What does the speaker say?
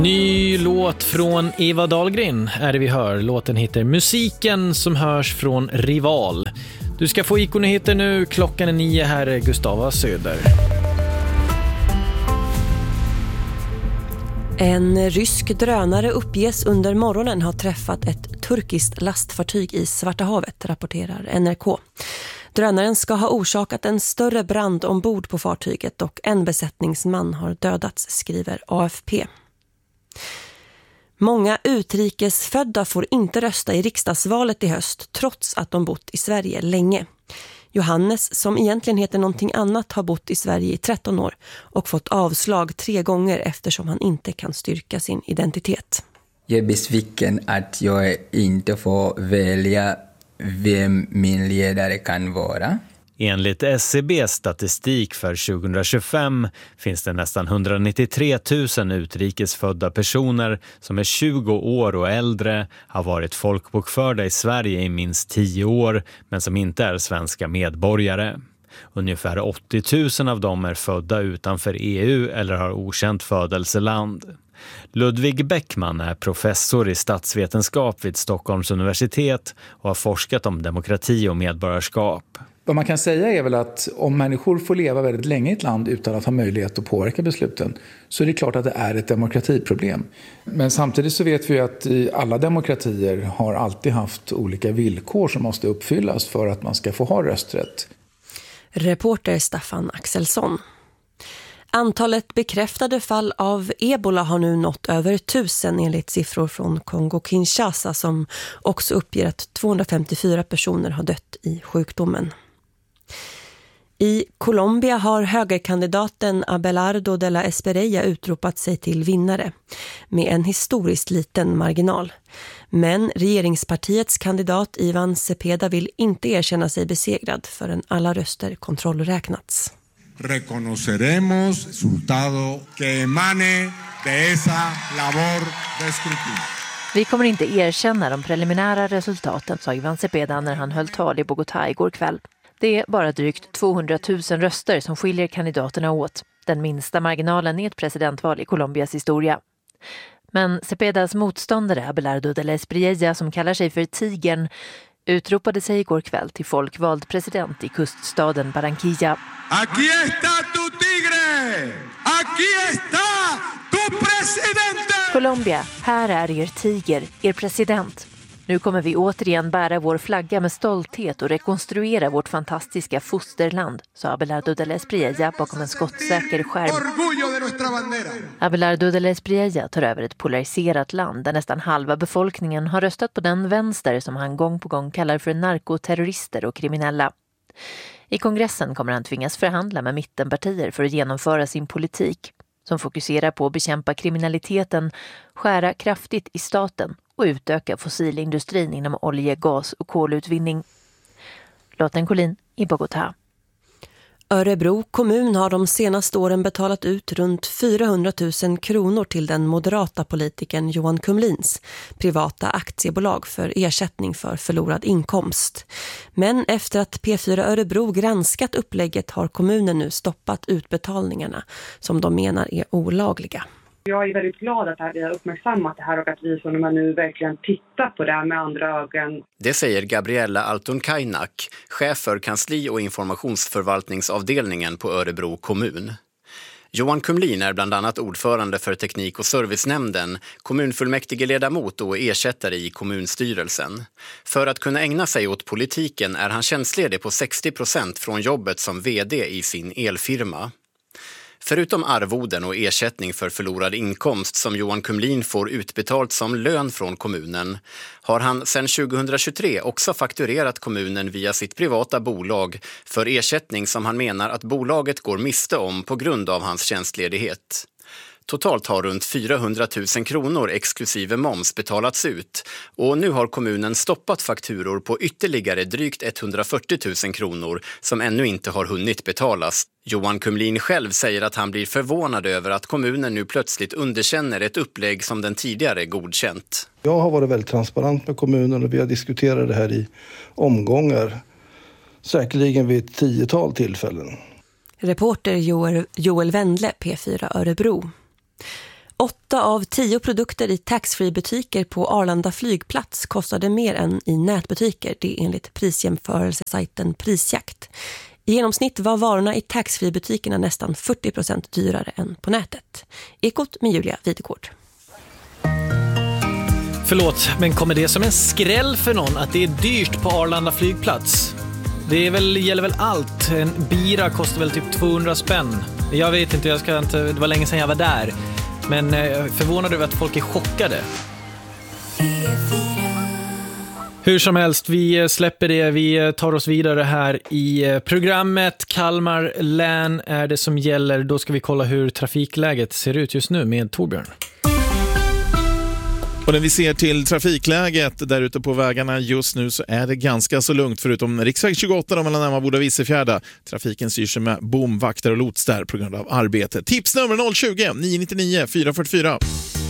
Ny låt från Eva Dahlgren är det vi hör. Låten heter Musiken som hörs från Rival. Du ska få Ikonnyheter nu. Klockan är 9. Här är Gustava Söder. En rysk drönare uppges under morgonen ha träffat ett turkiskt lastfartyg i Svarta havet, rapporterar NRK. Drönaren ska ha orsakat en större brand ombord på fartyget och en besättningsman har dödats, skriver AFP. Många utrikesfödda får inte rösta i riksdagsvalet i höst trots att de bott i Sverige länge. Johannes, som egentligen heter någonting annat, har bott i Sverige i 13 år och fått avslag 3 gånger eftersom han inte kan styrka sin identitet. Jag är besviken att jag inte får välja vem min ledare kan vara. Enligt SCBs statistik för 2025 finns det nästan 193 000 utrikesfödda personer som är 20 år och äldre, har varit folkbokförda i Sverige i minst 10 år men som inte är svenska medborgare. Ungefär 80 000 av dem är födda utanför EU eller har okänt födelseland. Ludvig Bäckman är professor i statsvetenskap vid Stockholms universitet och har forskat om demokrati och medborgarskap. Vad man kan säga är väl att om människor får leva väldigt länge i ett land utan att ha möjlighet att påverka besluten så är det klart att det är ett demokratiproblem. Men samtidigt så vet vi att alla demokratier har alltid haft olika villkor som måste uppfyllas för att man ska få ha rösträtt. Reporter Staffan Axelsson. Antalet bekräftade fall av ebola har nu nått över 1000 enligt siffror från Kongo-Kinshasa som också uppger att 254 personer har dött i sjukdomen. I Colombia har högerkandidaten Abelardo de la Espriella utropat sig till vinnare med en historiskt liten marginal. Men regeringspartiets kandidat Ivan Cepeda vill inte erkänna sig besegrad förrän alla röster kontrollräknats. Reconoceremos resultado que emane de esa labor de escrutinio. Vi kommer inte erkänna de preliminära resultaten, sa Ivan Cepeda när han höll tal i Bogotá igår kväll. Det är bara drygt 200 000 röster som skiljer kandidaterna åt. Den minsta marginalen i ett presidentval i Colombias historia. Men Cepedas motståndare Abelardo de la Espriella, som kallar sig för Tigern, utropade sig igår kväll till folkvald president i kuststaden Barranquilla. Aquí está tu tigre! Aquí está tu presidente! Colombia, här är er tiger, er president. Nu kommer vi återigen bära vår flagga med stolthet och rekonstruera vårt fantastiska fosterland, sa Abelardo de la Espriella bakom en skottsäker skärm. Abelardo de la Espriella tar över ett polariserat land där nästan halva befolkningen har röstat på den vänster som han gång på gång kallar för narkoterrorister och kriminella. I kongressen kommer han tvingas förhandla med mittenpartier för att genomföra sin politik, som fokuserar på att bekämpa kriminaliteten, skära kraftigt i staten och utöka fossilindustrin inom olje-, gas- och kolutvinning. Lotten Collin i Bogotá. Örebro kommun har de senaste åren betalat ut runt 400 000 kronor till den moderata politikern Johan Kumlins privata aktiebolag för ersättning för förlorad inkomst. Men efter att P4 Örebro granskat upplägget har kommunen nu stoppat utbetalningarna som de menar är olagliga. Jag är väldigt glad att vi har uppmärksammat det här och att vi från och med nu verkligen tittar på det här med andra ögon. Det säger Gabriella Altonkainak, chef för kansli- och informationsförvaltningsavdelningen på Örebro kommun. Johan Kumlin är bland annat ordförande för teknik- och servicenämnden, kommunfullmäktigeledamot och ersättare i kommunstyrelsen. För att kunna ägna sig åt politiken är han tjänstledig på 60% från jobbet som vd i sin elfirma. Förutom arvoden och ersättning för förlorad inkomst som Johan Kumlin får utbetalt som lön från kommunen har han sedan 2023 också fakturerat kommunen via sitt privata bolag för ersättning som han menar att bolaget går miste om på grund av hans tjänstledighet. Totalt har runt 400 000 kronor exklusive moms betalats ut och nu har kommunen stoppat fakturor på ytterligare drygt 140 000 kronor som ännu inte har hunnit betalas. Johan Kumlin själv säger att han blir förvånad över att kommunen nu plötsligt underkänner ett upplägg som den tidigare godkänt. Jag har varit väldigt transparent med kommunen och vi har diskuterat det här i omgångar, säkerligen vid ett 10-tal tillfällen. Reporter Joel Wendle, P4 Örebro. 8 av 10 produkter i taxfree-butiker på Arlanda flygplats kostade mer än i nätbutiker. Det är enligt prisjämförelsesajten Prisjakt. I genomsnitt var varorna i taxfree-butikerna nästan 40% dyrare än på nätet. Ekot med Julia Videgård. Förlåt, men kommer det som en skräll för någon att det är dyrt på Arlanda flygplats? Det gäller väl allt. En bira kostar väl typ 200 spänn. Jag vet inte, det var länge sedan jag var där. Men förvånad över att folk är chockade. Hur som helst, vi släpper det. Vi tar oss vidare här i programmet. Kalmar län är det som gäller. Då ska vi kolla hur trafikläget ser ut just nu med Torbjörn. Och när vi ser till trafikläget där ute på vägarna just nu så är det ganska så lugnt förutom riksväg 28 då mellan Emmaboda och Vissefjärda. Trafiken styr sig med bomvakter och lots där på grund av arbete. Tipsnummer 020 999 444.